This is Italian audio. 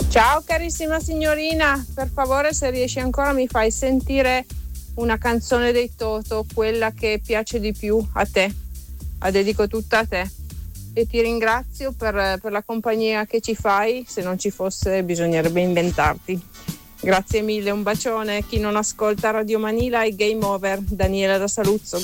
Ciao carissima signorina, per favore se riesci ancora mi fai sentire una canzone dei Toto, quella che piace di più a te, la dedico tutta a te e ti ringrazio per la compagnia che ci fai, se non ci fosse bisognerebbe inventarti. Grazie mille, un bacione, chi non ascolta Radio Manila è game over, Daniela da Saluzzo.